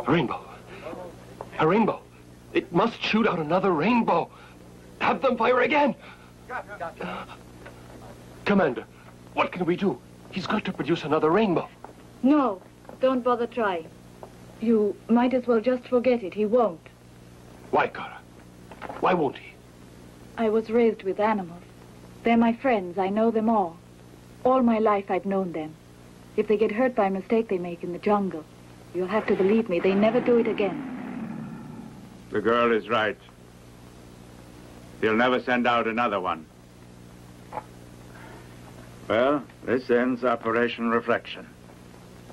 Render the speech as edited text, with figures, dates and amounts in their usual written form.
A rainbow. A rainbow. It must shoot out another rainbow. Have them fire again. Commander, what can we do? He's got to produce another rainbow. No, don't bother trying. You might as well just forget it. He won't. Why, Kara? Why won't he? I was raised with animals. They're my friends. I know them all. All my life I've known them. If they get hurt by a mistake they make in the jungle, you'll have to believe me, they never do it again. The girl is right. He'll never send out another one. Well, this ends Operation Reflection.